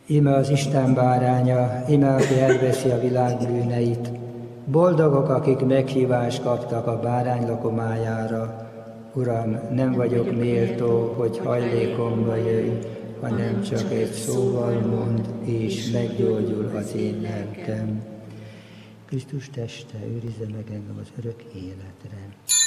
Íme az Isten báránya, íme aki elveszi a világ bűneit. Boldogok, akik meghívást kaptak a bárány lakomájára. Uram, nem vagyok méltó, hogy hajlékomba jöjj, hanem csak egy szóval mondd, és meggyógyul az én lelkem. Krisztus teste őrizze meg engem az örök életre.